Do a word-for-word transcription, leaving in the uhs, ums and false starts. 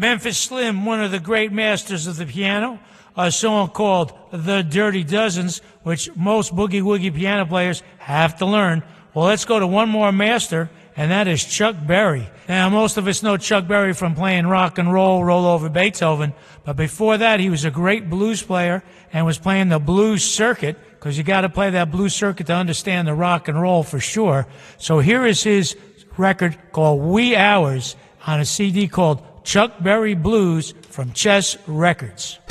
Memphis Slim, one of the great masters of the piano, a song called The Dirty Dozens, which most boogie-woogie piano players have to learn. Well, let's go to one more master, and that is Chuck Berry. Now, most of us know Chuck Berry from playing rock and roll, roll over Beethoven, but before that, he was a great blues player and was playing the blues circuit, because you got to play that blues circuit to understand the rock and roll for sure. So here is his record called Wee Hours on a C D called Chuck Berry Blues from Chess Records.